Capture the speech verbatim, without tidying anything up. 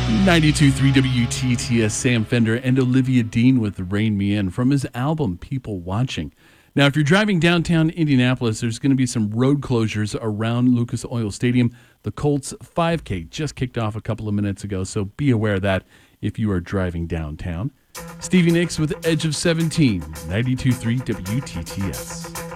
ninety-two point three W T T S, Sam Fender and Olivia Dean with Rain Me In from his album People Watching. Now, if you're driving downtown Indianapolis, there's going to be some road closures around Lucas Oil Stadium. The Colts five K just kicked off a couple of minutes ago, so be aware of that if you are driving downtown. Stevie Nicks with Edge of seventeen, ninety-two point three W T T S.